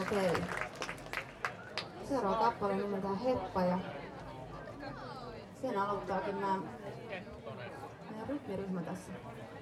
Okei. Seuraava kappale nimeltään Heppa ja sen aloittaakin meidän rytmiryhmä tässä.